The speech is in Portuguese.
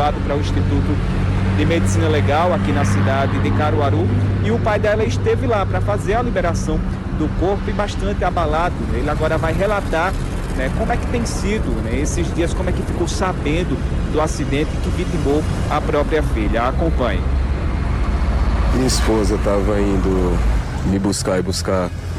levado para o Instituto de Medicina Legal aqui na cidade de Caruaru, e o pai dela esteve lá para fazer a liberação do corpo e bastante abalado. Ele agora vai relatar, né, como é que tem sido, né, esses dias, como é que ficou sabendo do acidente que vitimou a própria filha. Acompanhe. Minha esposa estava indo me buscar